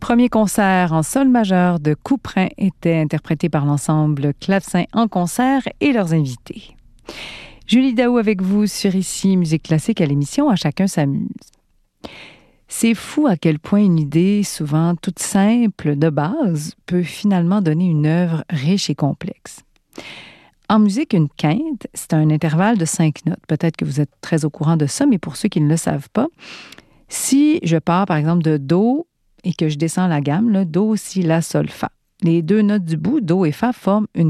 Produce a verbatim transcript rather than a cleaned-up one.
premier concert en sol majeur de Couperin était interprété par l'ensemble Clavecin en concert et leurs invités. Julie Daou avec vous sur Ici Musique Classique à l'émission À chacun s'amuse. C'est fou à quel point une idée, souvent toute simple de base, peut finalement donner une œuvre riche et complexe. En musique, une quinte, c'est un intervalle de cinq notes. Peut-être que vous êtes très au courant de ça, mais pour ceux qui ne le savent pas, si je pars par exemple de Do et que je descends la gamme, là, Do, Si, La, Sol, Fa. Les deux notes du bout, Do et Fa, forment une